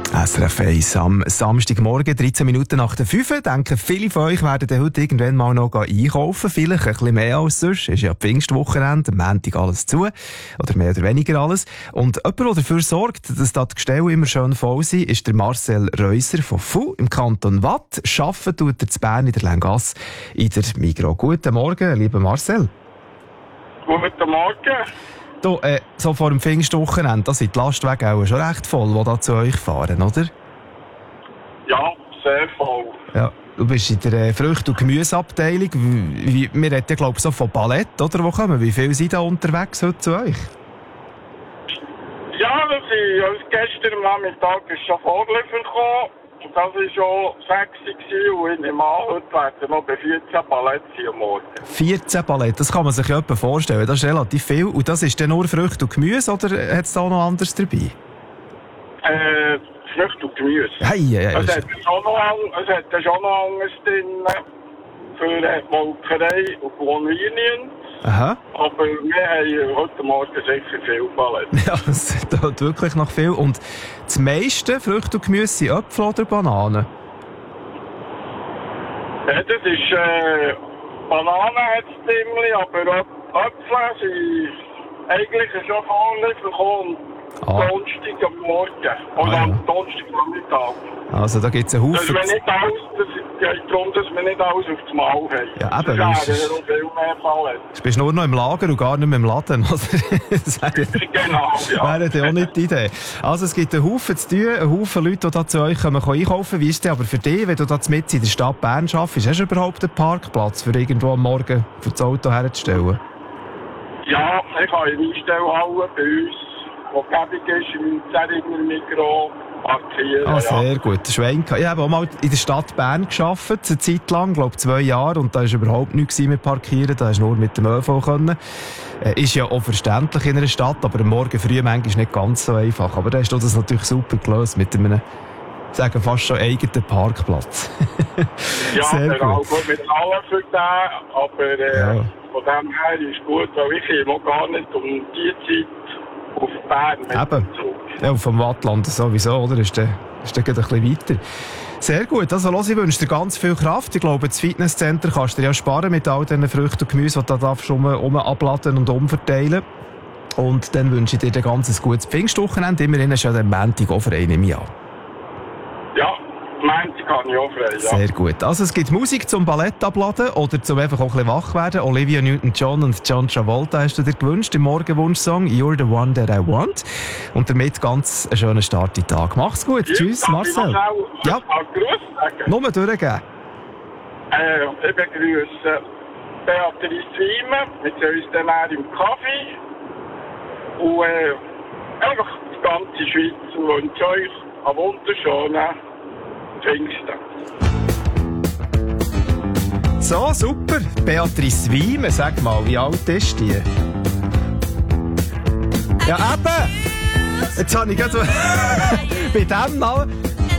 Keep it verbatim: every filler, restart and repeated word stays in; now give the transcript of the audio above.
S R F eins am Samstagmorgen, dreizehn Minuten nach der fünf. Denken, viele von euch werden heute irgendwann mal noch einkaufen. Vielleicht ein bisschen mehr als sonst. Es ist ja Pfingstwochenende, am Montag alles zu. Oder mehr oder weniger alles. Und jemand, der dafür sorgt, dass da die Gestelle immer schön voll sind, ist der Marcel Reuser von F U im Kanton Waadt. Arbeiten tut er zu Bern in der Länggasse in der Migros. Guten Morgen, lieber Marcel. Guten Morgen. Du, äh, so vor dem Pfingstwochenende, da sind die Lastwagen auch schon recht voll, die da zu euch fahren, oder? Ja, sehr voll. Ja, du bist in der äh, Früchte- und Gemüseabteilung. Wie, wie, wir reden ja, glaube ich, so von Palette, oder? Wo kommen? Wie viele sind da unterwegs heute zu euch? Ja, das ist, also gestern am Nachmittag ist schon Vorliefer gekommen. Das war schon sechs und ich nehme an, heute werden noch bei vierzehn Paletten am Morgen. vierzehn Paletten, das kann man sich ja etwa vorstellen. Das ist relativ viel. Und das ist dann nur Früchte und Gemüse, oder hat es da noch anderes dabei? Äh, Früchte und Gemüse. Hey, hey, hey. Es hat schon noch, es hat schon noch anderes drin für äh, Molkerei und Convenience. Aha. Aber wir haben heute Morgen sicher viel Paletten. Ja, es tut wirklich noch viel. Und das meiste Früchte und Gemüse sind Äpfel oder Bananen? Ja, das ist, äh, Bananen hat es ziemlich, aber auch Äpfel sind eigentlich schon Vorliefer gekommen. Ah. Donnerstag am Morgen. Oder Ah, ja. am Donnerstag am Mittag. Also da gibt es einen Dass Haufen... wir nicht alles, das geht darum, dass wir nicht alles auf das Maul haben. Ja, eben, Das weisst wäre du- noch viel mehr Paletten. Du bist nur noch im Lager und gar nicht mehr im Laden, oder? Das wäre Genau, ja. wäre ja auch nicht die Idee. Also es gibt einen Haufen zu tun, einen Haufen Leute, die da zu euch kommen, können einkaufen. Wie ist es aber für dich, wenn du da mitten in der Stadt Bern arbeitest, hast du überhaupt einen Parkplatz, für irgendwo am Morgen für das Auto herzustellen? Ja, ich habe eine Einstellhalle bei uns, die gäbig ist, im Zeringer Migros, parkieren. Ah, ja. sehr gut. Schwenk. Ich habe auch mal in der Stadt Bern gearbeitet, eine Zeit lang, glaube zwei Jahre, und da war überhaupt nichts mit Parkieren, da hast du nur mit dem ÖV können. Äh, ist ja auch verständlich in einer Stadt, aber am Morgen früh manchmal nicht ganz so einfach. Aber da hast du das natürlich super gelöst mit einem, sagen fast schon eigenen Parkplatz. Ja, sehr genau. gut. Gut, wir zahlen für den, aber äh, Ja. von dem her ist gut, weil ich komme auch gar nicht um die Zeit auf Bern mit Eben. dem Zug. Ja, und vom Wattland sowieso, oder? Ist der, ist der gerade ein bisschen weiter. Sehr gut. Also, los, ich wünsche dir ganz viel Kraft. Ich glaube, das Fitnesscenter kannst du dir ja sparen mit all diesen Früchten und Gemüse, die du da darfst um, um abladen und umverteilen. Und dann wünsche ich dir ein ganz gutes Pfingstwochenende. Immerhin ist ja der Montag auch frei, nehme ich an. Ja, Montag kann ich auch frei, ja. Sehr gut. Also, es gibt Musik zum Ballett abladen oder zum einfach auch ein bisschen wach werden. Olivia Newton-John und John Travolta hast du dir gewünscht im Morgenwunsch-Song «You're the one that I want». Und damit ganz einen schönen Start in den Tag. Mach's gut. Ja, Tschüss, darf ich Marcel. noch schnell Ja. einen Gruß sagen? Nur durchgeben. Äh, ich begrüße Beatrice Wiemen mit uns dann auch im Kaffee. Und äh, einfach die ganze Schweiz und wünsche euch einen wunderschönen Pfingsten. So, super. Beatrice Wiemen, sag mal, wie alt ist die? Ja, eben. Jetzt habe ich gerade so bei dem Namen...